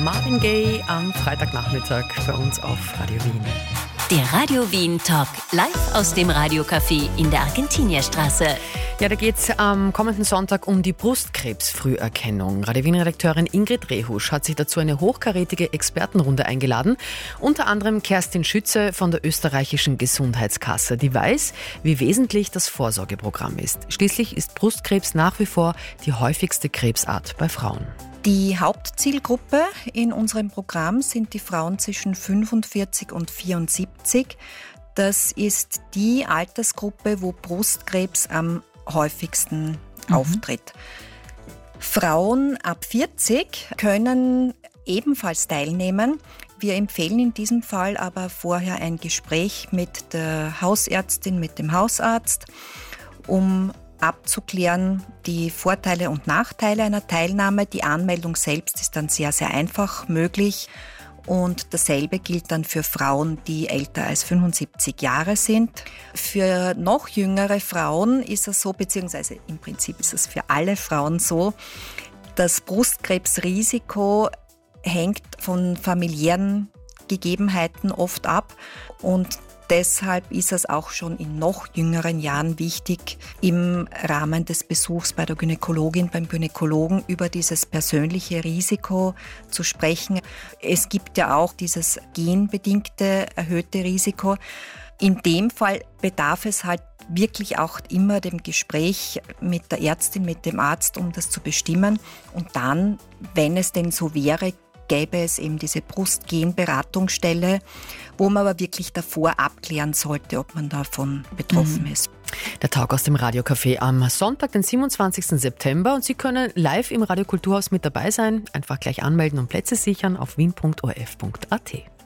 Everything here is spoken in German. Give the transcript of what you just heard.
Marvin Gaye am Freitagnachmittag bei uns auf Radio Wien. Der Radio Wien Talk, live aus dem Radiocafé in der Argentinierstraße. Ja, da geht es am kommenden Sonntag um die Brustkrebsfrüherkennung. Radio Wien-Redakteurin Ingrid Rehusch hat sich dazu eine hochkarätige Expertenrunde eingeladen. Unter anderem Kerstin Schütze von der österreichischen Gesundheitskasse, die weiß, wie wesentlich das Vorsorgeprogramm ist. Schließlich ist Brustkrebs nach wie vor die häufigste Krebsart bei Frauen. Die Hauptzielgruppe in unserem Programm sind die Frauen zwischen 45 und 74. Das ist die Altersgruppe, wo Brustkrebs am häufigsten auftritt. Frauen ab 40 können ebenfalls teilnehmen. Wir empfehlen in diesem Fall aber vorher ein Gespräch mit der Hausärztin, mit dem Hausarzt, um abzuklären die Vorteile und Nachteile einer Teilnahme. Die Anmeldung selbst ist dann sehr, sehr einfach möglich. Und dasselbe gilt dann für Frauen, die älter als 75 Jahre sind. Für noch jüngere Frauen ist es so, beziehungsweise im Prinzip ist es für alle Frauen so, das Brustkrebsrisiko hängt von familiären Gegebenheiten oft ab und deshalb ist es auch schon in noch jüngeren Jahren wichtig, im Rahmen des Besuchs bei der Gynäkologin, beim Gynäkologen über dieses persönliche Risiko zu sprechen. Es gibt ja auch dieses genbedingte erhöhte Risiko. In dem Fall bedarf es halt wirklich auch immer dem Gespräch mit der Ärztin, mit dem Arzt, um das zu bestimmen. Und dann, wenn es denn so wäre, gäbe es eben diese Brustgenberatungsstelle, wo man aber wirklich davor abklären sollte, ob man davon betroffen ist. Der Talk aus dem Radiocafé am Sonntag, den 27. September. Und Sie können live im Radio Kulturhaus mit dabei sein. Einfach gleich anmelden und Plätze sichern auf wien.orf.at.